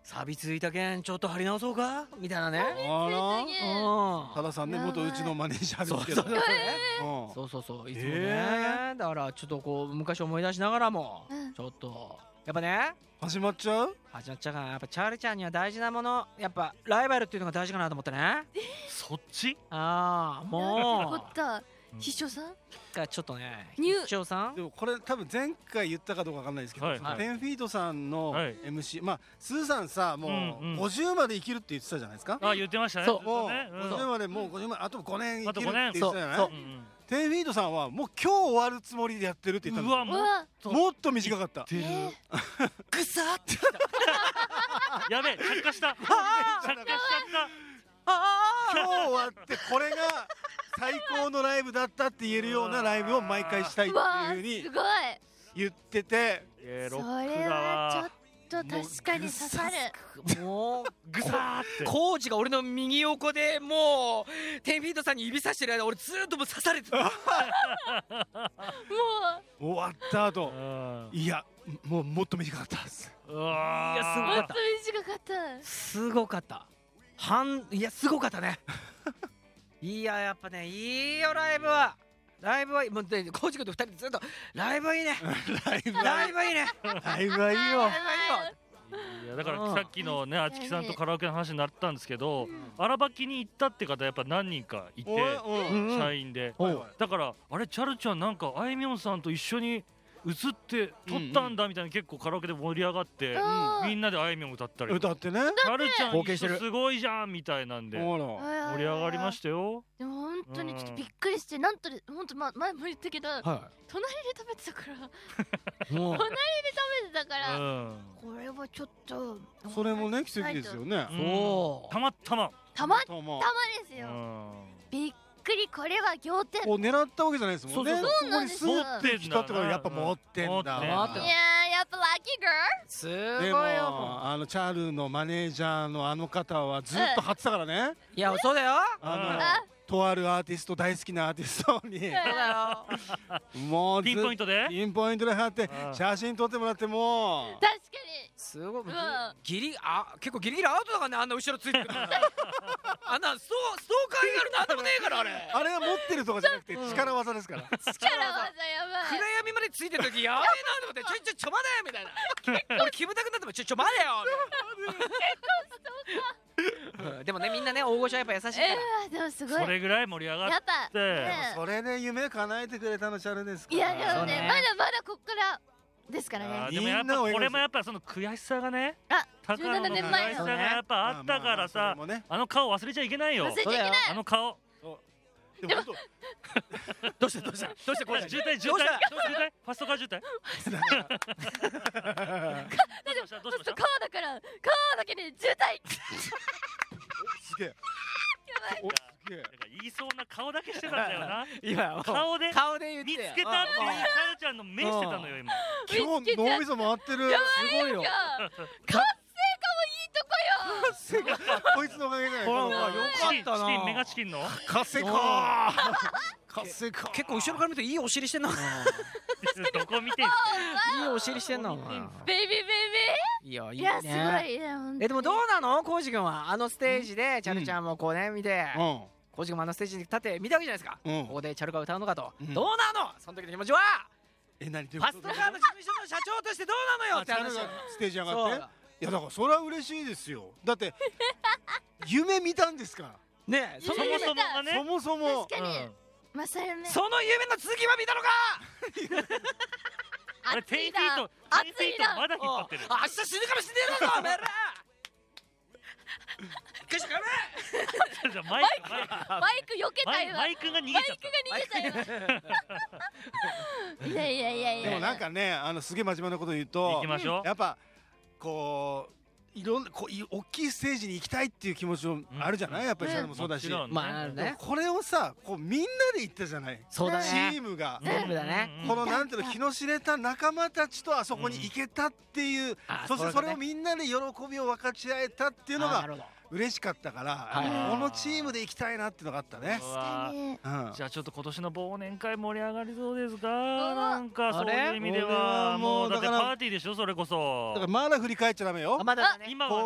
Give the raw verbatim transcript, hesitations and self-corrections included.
錆びついたけんちょっと貼り直そうかみたいなね。 あら、 うん多田さんね、 やばい元うちのマネージャーそうですけど。 そうそううんそうそうそういつもへねだからちょっとこう昔思い出しながらもうんちょっとやっぱね始まっちゃう？ 始まっちゃうからやっぱチャールちゃんには大事なものやっぱライバルっていうのが大事かなと思ってね。 そっちああこもったうん秘書さんうがちょっとねニュー一応さんでもこれ多分前回言ったかどうかわかんないですけど、 はいそのテンフィートさんのはいエムシー、まあスーさんさもうんうんうごじゅうまで生きるって言ってたじゃないですか。 あ言ってましたねそうずっもうとねうんごじゅうまでもうごじゅうまであとごねん生きるって言ってそうたじゃない。 そううんうんテンフィートさんはもう今日終わるつもりでやってるって言ったんですよ。 うわもっうわともっと短かった。 てるえぐさーってやべえ着火した着火しちゃったあ今日終わってこれが最高のライブだったって言えるようなライブを毎回したいってうわいうふうにすごい言ってて、 えーそロックれだはちょっわと確かに刺さるもうぐさーってコーチが俺の右横でもうテンフィートさんに指さしてる間俺ずーっともう刺されてたも終わった後うんいやもうもっと短かったです。 うわーいやすごかっうもったと短かったすごかった半いやすごかったねいややっぱねいいよライブはライブはいいもうでコーチ君とふたりでずっとライブはいいねライブライブはいいねライブはいいよ。 ライブはいいよいやだからうんさっきのねあちきさんとカラオケの話になったんですけど荒ばきに行ったって方やっぱ何人かいておいうんうん社員ではいはいだからあれチャルちゃんなんかあいみょんさんと一緒に映って撮ったんだみたいな結構カラオケで盛り上がってうんみんなであいみょん歌ったり歌ってね。 チャルちゃん貢献してる一緒すごいじゃんみたいなんでほら盛り上がりましたよでも本当にちょっとびっくりしてなんとで本当ま前も言ったけど隣では食べてたからいもう食べてたかうらんこれはちょっとそれもね奇跡ですよね。 そうたまたまたまたたままですようんびっくりこれは仰天こう狙ったわけじゃないですもんね。 そうそうそうなんですよここにスッて来たってことはやっぱ持ってんだ持ってんだいやーやっぱラッキーガすでもごいよあのチャールのマネージャーのあの方はずっと張ってたからね。 いやそうだよあうんのとあるアーティスト大好きなアーティストにそうだよもうずピンポイントでピンポイントで貼ってうん写真撮ってもらっても確かすごいうんギリあ結構ギリギリアウトだからねあんな後ろついてくるからあんなストストーカーになるなんでもねえからあれあれは持ってるとかじゃなくて力技ですから。 に力技やばい暗闇までついてる時やべえなと思ってちょいちょいちょまだよみたいな俺キムタクになってもちょちょまだようんでもねみんなね大御所はやっぱ優しいからえーでもすごいそれぐらい盛り上がっやっぱてねそれで夢叶えてくれたのチャルですかいら。 やでもねそうねまだまだこっからですからねあーでもやっぱこれもやっぱその悔しさがねあ高野の 17年悔前のしさがやっぱあったからまあまあまあさそれもねあの顔忘れちゃいけないよ忘れちゃいけないあの顔でも本どうしたどうしたどうしたこれ渋滞渋滞渋滞ファストカー渋滞どうしましたどうしました川だから川だけで渋滞当すげえ。おすげえ。 なんか言いそうな顔だけしてたんだよな今もう顔で顔で言って見つけたっていうチャルちゃんの目してたのよ今今日脳みそ回ってる。 すごいよ活性化もいいとこよこいつのおかげじゃない。 ほらこのほらよチキンかったなチキンメガチキンの活性化。活性化。 結構後ろから見るといいお尻してんなどこ見てんすいいお尻してんなお前ベイビーベイいやいいビーいやすねごいいやほんとえでもどうなのコウジ君はあのステージでチャルちゃんもこうね見てうコウジ君もあのステージに立って見たわけじゃないですかんうんこ。こでチャルが歌うのかとうんどうなのその時の気持ちはえ何でファストカーの事務所の社長としてどうなのよって話あチャルがステージ上そうがって。いやだからそれは嬉しいですよ。だって夢見たんですから。 ねえそのそもそもがねそもそも確かにまあそれねその夢の続きは見たのかあれテイフィート熱テイフィーいなトまだ引っ張ってるあ明日死ぬかもしんねえのかお前ら一回しかやめじゃあマイクマイクマイク避けたよマイマイクが逃げちゃったマイクが逃げたよいやいやいやいやでもなんかねあのすげえ真面目なこと言う行ときましょうやっぱこういろんなこうい大きいステージに行きたいっていう気持ちもあるじゃない、やっぱりチャルもそうだし、 もちろんねまああるねでもこれをさこうみんなで行ったじゃない、 そうだチねームが、 全部だねうんこのなんていうの気の知れた仲間たちとあそこに行けたっていう、 あそしてそれをういうみんなで喜びを分かち合えたっていうのがことねあなるほど嬉しかったから、 はいこのチームで行きたいなっていうのがあったねう。わーうんじゃあちょっと今年の忘年会盛り上がりそうですかなんかそうあれいう意味で俺ははもうだってもうだからパーティーでしょそれこそだからまだ振り返っちゃダメよあ。まだだね今こ